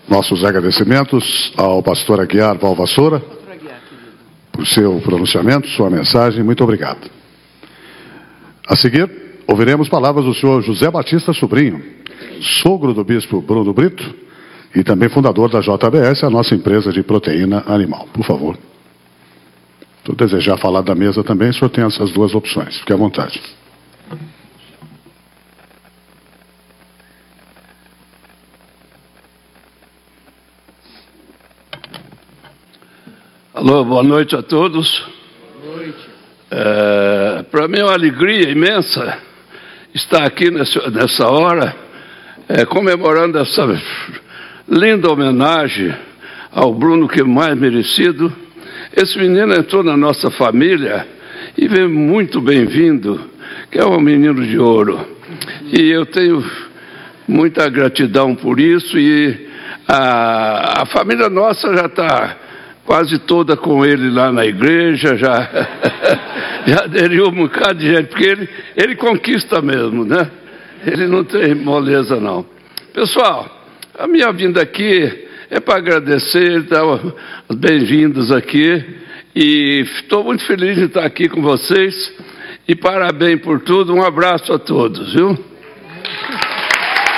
Nossos agradecimentos ao pastor Aguiar Valvassoura por seu pronunciamento, sua mensagem. Muito obrigado. A seguir, ouviremos palavras do senhor José Batista Sobrinho, sogro do bispo Bruno Brito e também fundador da JBS, a nossa empresa de proteína animal. Por favor. Se desejar falar da mesa também, o senhor tem essas duas opções. Fique à vontade. Alô, boa noite a todos. Boa noite. Para mim é uma alegria imensa estar aqui nessa hora, comemorando essa linda homenagem ao Bruno, que é mais merecido. Esse menino entrou na nossa família e veio muito bem-vindo, que é um menino de ouro. E eu tenho muita gratidão por isso, e a família nossa já está quase toda com ele lá na igreja, já aderiu um bocado de gente, porque ele conquista mesmo, né? Ele não tem moleza, não. Pessoal, a minha vinda aqui é para agradecer, dar as bem-vindas aqui, e estou muito feliz de estar aqui com vocês, e parabéns por tudo, um abraço a todos, viu?